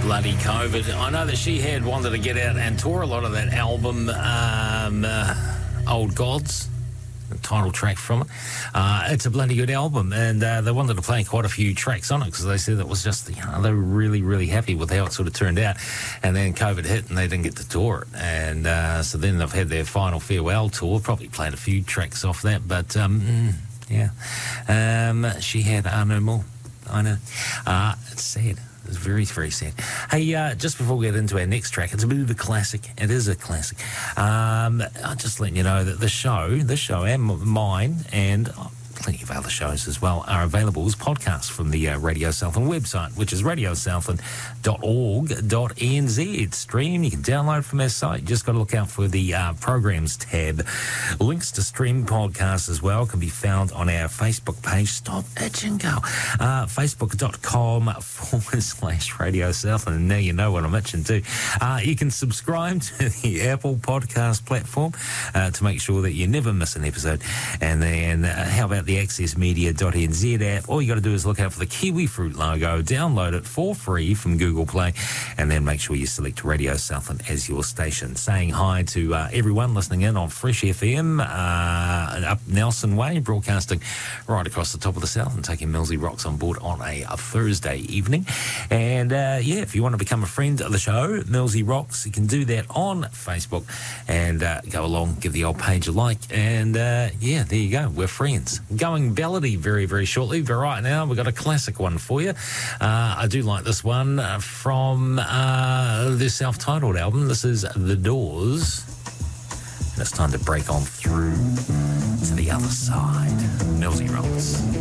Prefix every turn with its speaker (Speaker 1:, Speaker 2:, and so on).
Speaker 1: bloody COVID. I know that she had wanted to get out and tour a lot of that album, Old Gods, the title track from it. It's a bloody good album, and they wanted to play quite a few tracks on it because they said it was just, they were really, really happy with how it sort of turned out. And then COVID hit and they didn't get to tour it. And so then they've had their final farewell tour, probably played a few tracks off that, but she had no more. I know. It's sad. It's very, very sad. Hey, just before we get into our next track, it's a bit of a classic. It is a classic. I'll just let you know that this show and mine and plenty of other shows as well are available as podcasts from the Radio Southland website, which is radiosouthland.org.nz. Stream, you can download from our site. You just got to look out for the programs tab. Links to stream podcasts as well can be found on our Facebook page. Stop itching, go. Facebook.com/Radio Southland. And now you know what I'm itching to. You can subscribe to the Apple Podcast platform to make sure that you never miss an episode. And then how about the accessmedia.nz app? All you got to do is look out for the Kiwi Fruit logo, download it for free from Google Play, and then make sure you select Radio Southland as your station. Saying hi to everyone listening in on Fresh FM up Nelson Way, broadcasting right across the top of the South and taking Millsy Rocks on board on a Thursday evening. And if you want to become a friend of the show, Millsy Rocks, you can do that on Facebook and go along, give the old page a like, and there you go, we're friends. Going ballady very, very shortly, but right now we've got a classic one for you. I do like this one from their self-titled album. This is The Doors. And it's time to break on through to the other side. Millsy Rocks.